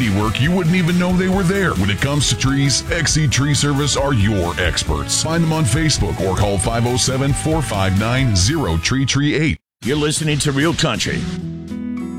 work you wouldn't even know they were there. When it comes to trees, XC Tree Service are your experts. Find them on Facebook or call 507-459-0338. You're listening to Real Country